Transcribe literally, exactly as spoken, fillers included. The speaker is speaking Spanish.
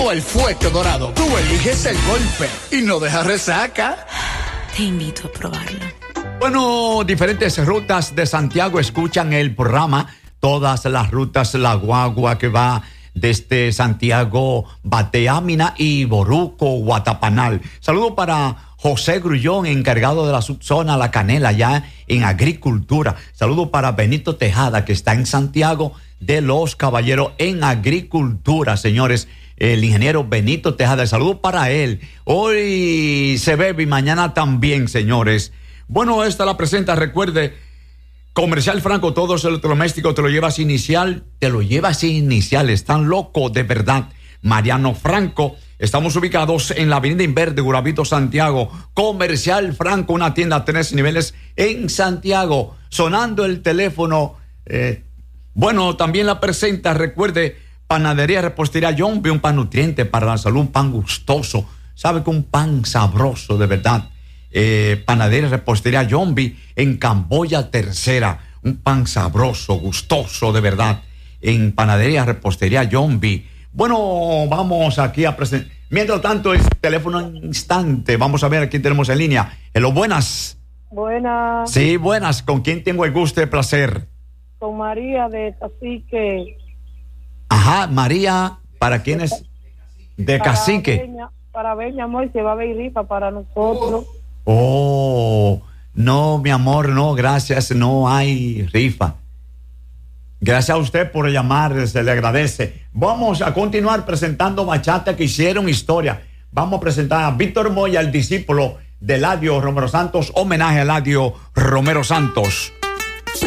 o el fuerte dorado. Tú eliges el golpe y no dejas resaca. Te invito a probarlo. Bueno, diferentes rutas de Santiago escuchan el programa. Todas las rutas, la guagua que va desde Santiago, Bateámina y Boruco, Guatapanal. Saludo para José Grullón, encargado de la subzona La Canela, ya en agricultura. Saludo para Benito Tejada, que está en Santiago de los Caballeros, en agricultura, señores. El ingeniero Benito Tejada, saludo para él. Hoy se bebe y mañana también, señores. Bueno, esta la presenta, recuerde, Comercial Franco, todos los electrodomésticos, te lo llevas inicial, te lo llevas inicial, están locos de verdad. Mariano Franco, estamos ubicados en la avenida Inverde, Gurabito, Santiago. Comercial Franco, una tienda a tres niveles en Santiago. Sonando el teléfono, eh, bueno, también la presenta, recuerde, Panadería Repostería Yombi, un pan nutriente para la salud, un pan gustoso, sabe que un pan sabroso de verdad. Eh, Panadería Repostería Yombi en Camboya Tercera, un pan sabroso, gustoso de verdad, en Panadería Repostería Yombi. Bueno, vamos aquí a presentar. Mientras tanto, el teléfono en instante. Vamos a ver a quién tenemos en línea. Hello, buenas. Buenas. Sí, buenas. ¿Con quién tengo el gusto y el placer? Con María de Cacique. Ajá, María, ¿para quién es? De para Cacique. Beña, para ver, mi amor, se va a ver rifa para nosotros. Oh, no, mi amor, no, gracias, no hay rifa. Gracias a usted por llamar, se le agradece. Vamos a continuar presentando bachata que hicieron historia. Vamos a presentar a Víctor Moya, el discípulo de Eladio Romero Santos, homenaje a Eladio Romero Santos.